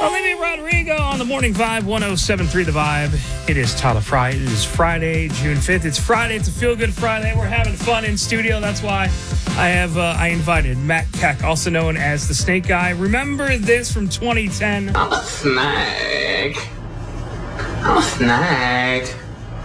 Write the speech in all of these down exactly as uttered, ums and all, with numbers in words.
Olivia Rodrigo on the Morning Vibe, one oh seven point three The Vibe. It is Tyler Fry. It is Friday, June fifth. It's Friday. It's a feel-good Friday. We're having fun in studio. That's why I have uh, I invited Matt Keck, also known as the Snake Guy. Remember this from twenty ten? I'm a snake. I'm a snake.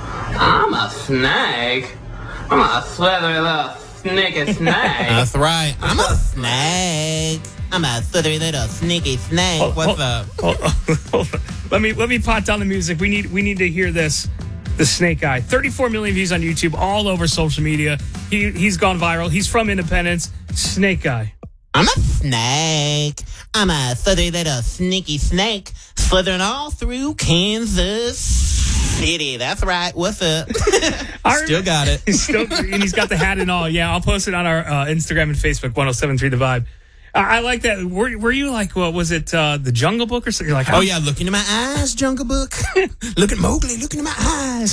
I'm a snake. I'm a slithery little sneaky snake. That's right. I'm a snake. I'm a slithery little sneaky snake. Oh, What's hold, up? Hold, hold, hold. Let me let me pot down the music. We need we need to hear this. The Snake Guy, thirty-four million views on YouTube, all over social media. He he's gone viral. He's from Independence. Snake Guy. I'm a snake. I'm a slithery little sneaky snake, slithering all through Kansas City. That's right. What's up? Still got it. He's still, and he's got the hat and all. Yeah, I'll post it on our uh, Instagram and Facebook, one oh seven point three The Vibe. Uh, I like that. Were, were you like, what was it, uh, the Jungle Book or something? You're like, oh, yeah, look into my eyes, Jungle Book. Look at Mowgli, look into my eyes.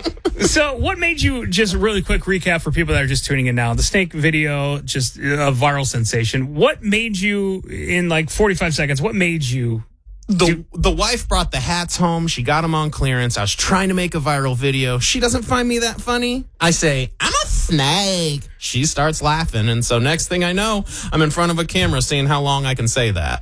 So what made you, just a really quick recap for people that are just tuning in now, the snake video, just a viral sensation. What made you, in like forty-five seconds, what made you The the wife brought the hats home. She got them on clearance. I was trying to make a viral video. She doesn't find me that funny. I say, I'm a snake. She starts laughing. And so next thing I know, I'm in front of a camera seeing how long I can say that.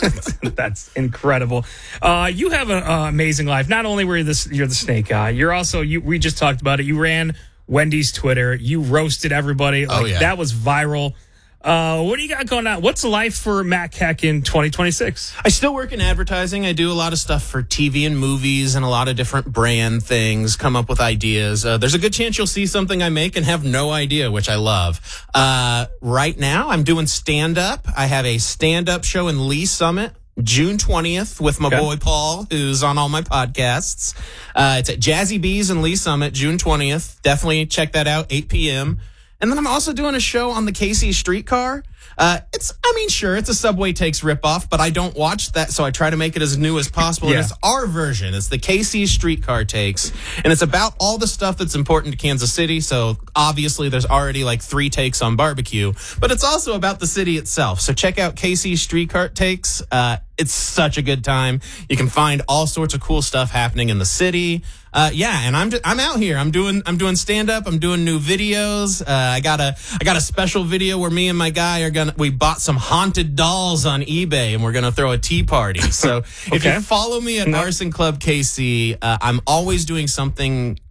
That's incredible. Uh, you have an uh, amazing life. Not only were you the, you're the Snake Guy, you're also, you, we just talked about it. You ran Wendy's Twitter. You roasted everybody. Like, oh, yeah. That was viral. Uh, what do you got going on? What's life for Matt Keck in twenty twenty-six? I still work in advertising. I do a lot of stuff for T V and movies and a lot of different brand things, come up with ideas. Uh, there's a good chance you'll see something I make and have no idea, which I love. Uh, right now, I'm doing stand-up. I have a stand-up show in Lee Summit, June twentieth, with my okay. boy Paul, who's on all my podcasts. Uh, it's at Jazzy Bees in Lee Summit, June twentieth. Definitely check that out, eight p.m., and then I'm also doing a show on the K C streetcar. Uh, it's, I mean, sure, it's a Subway Takes ripoff, but I don't watch that, so I try to make it as new as possible. Yeah. And it's our version. It's the K C streetcar takes, and it's about all the stuff that's important to Kansas City. So obviously, there's already like three takes on barbecue, but it's also about the city itself. So check out K C streetcar takes. Uh, it's such a good time. You can find all sorts of cool stuff happening in the city. Uh, yeah, and I'm just, I'm out here. I'm doing I'm doing stand up. I'm doing new videos. Uh, I got a I got a special video where me and my guy are gonna we bought some haunted dolls on eBay and we're gonna throw a tea party. So okay. If you follow me at no. Arson Club K C, uh, I'm always doing something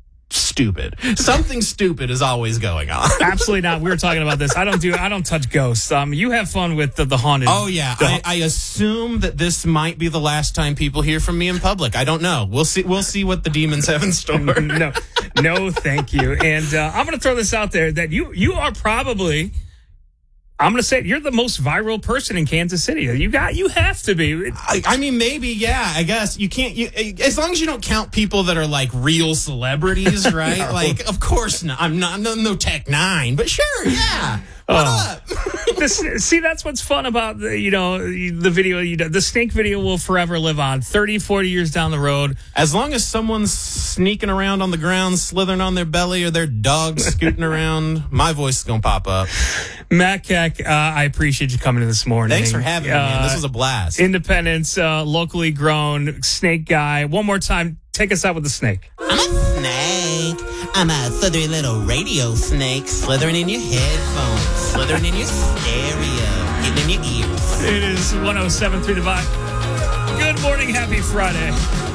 stupid. Something stupid is always going on. Absolutely not. We were talking about this. I don't do. I don't touch ghosts. Um, you have fun with the, the haunted. Oh yeah. I, I assume that this might be the last time people hear from me in public. I don't know. We'll see. We'll see what the demons have in store. no, no, thank you. And uh, I'm going to throw this out there that you you are probably. I'm going to say it, you're the most viral person in Kansas City. You got, you have to be. I, I mean, maybe, yeah, I guess. You can't, you, as long as you don't count people that are like real celebrities, right? No. Like, of course not. I'm not, no, no Tech Nine, but sure, yeah. What oh. up? this, see, that's what's fun about the, you know, the video. You know, the snake video will forever live on thirty, forty years down the road. As long as someone's sneaking around on the ground, slithering on their belly, or their dog scooting around, my voice is going to pop up. Matt Keck, uh, I appreciate you coming in this morning. Thanks for having me, uh, man. This was a blast. Independence, uh, locally grown, Snake Guy. One more time, take us out with the snake. I'm a snake. I'm a slithery little radio snake, slithering in your headphones, slithering in your stereo, getting in your ears. It is one oh seven point three The Vibe. Good morning, happy Friday.